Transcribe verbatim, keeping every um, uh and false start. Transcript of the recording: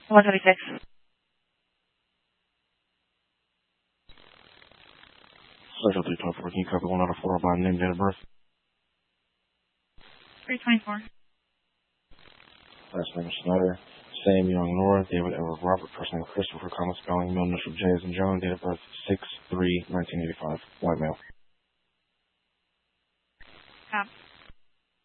one twenty-six. Social three twenty-four, can you copy one out of four by name, date of birth? three twenty-four. Last name is Snyder. Sam Young Nora, David Edward Robert, first name Christopher, common spelling, middle initial J as in John, date of birth six three nineteen eighty-five, white male. Cop.